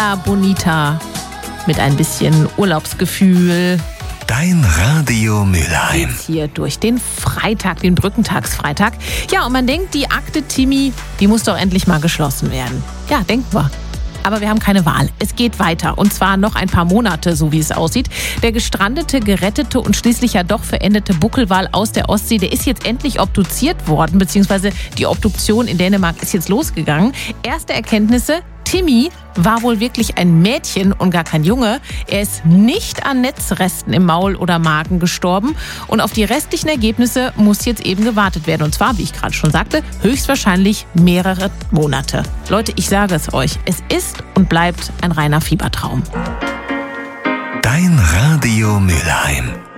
Bonita mit ein bisschen Urlaubsgefühl. Dein Radio Mülheim. Geht's hier durch den Freitag, den Brückentagsfreitag. Ja, und man denkt, die Akte Timmy, die muss doch endlich mal geschlossen werden. Ja, denken wir. Aber wir haben keine Wahl. Es geht weiter. Und zwar noch ein paar Monate, so wie es aussieht. Der gestrandete, gerettete und schließlich ja doch verendete Buckelwal aus der Ostsee, der ist jetzt endlich obduziert worden, beziehungsweise die Obduktion in Dänemark ist jetzt losgegangen. Erste Erkenntnisse: Timmy war wohl wirklich ein Mädchen und gar kein Junge. Er ist nicht an Netzresten im Maul oder Magen gestorben. Und auf die restlichen Ergebnisse muss jetzt eben gewartet werden. Und zwar, wie ich gerade schon sagte, höchstwahrscheinlich mehrere Monate. Leute, ich sage es euch, es ist und bleibt ein reiner Fiebertraum. Dein Radio Mülheim.